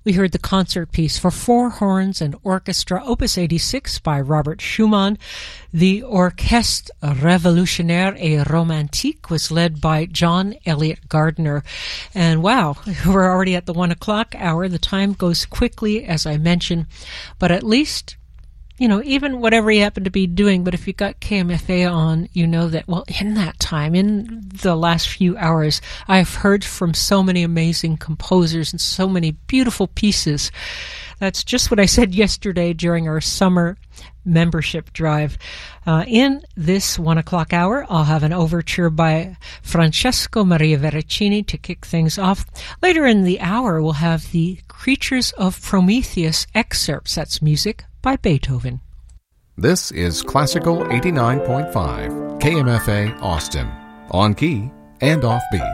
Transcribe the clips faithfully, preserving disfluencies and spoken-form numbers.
We heard the concert piece for four horns and orchestra, Opus eighty-six by Robert Schumann. The Orchestre Révolutionnaire et Romantique was led by John Elliott Gardner. And wow, we're already at the one o'clock hour. The time goes quickly, as I mentioned, but at least, you know, even whatever you happen to be doing, but if you got K M F A on, you know that, well, in that time, in the last few hours, I've heard from so many amazing composers and so many beautiful pieces. That's just what I said yesterday during our summer membership drive. Uh, in this one o'clock hour, I'll have an overture by Francesco Maria Veracini to kick things off. Later in the hour, we'll have the Creatures of Prometheus excerpts. That's music by Beethoven. This is Classical eighty-nine point five, K M F A Austin, on key and offbeat.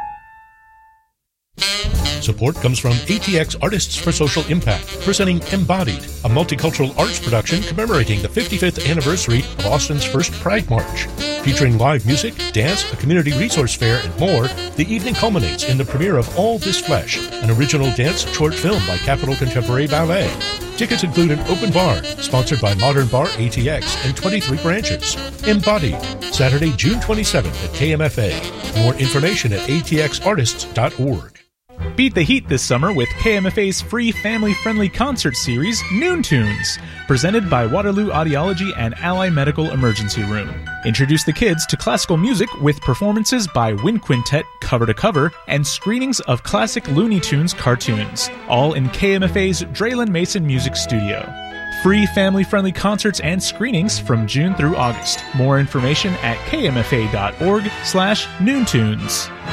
Support comes from A T X Artists for Social Impact, presenting Embodied, a multicultural arts production commemorating the fifty-fifth anniversary of Austin's first Pride March. Featuring live music, dance, a community resource fair, and more, the evening culminates in the premiere of All This Flesh, an original dance short film by Capitol Contemporary Ballet. Tickets include an open bar, sponsored by Modern Bar A T X and twenty-three branches. Embodied, Saturday, June twenty-seventh at K M F A. More information at a t x artists dot org. Beat the heat this summer with K M F A's free family-friendly concert series, Noon Tunes, presented by Waterloo Audiology and Ally Medical Emergency Room. Introduce the kids to classical music with performances by Wind Quintet cover to cover and screenings of classic Looney Tunes cartoons, all in K M F A's Draylen Mason Music Studio. Free family-friendly concerts and screenings from June through August. More information at k m f a dot org slash noontunes.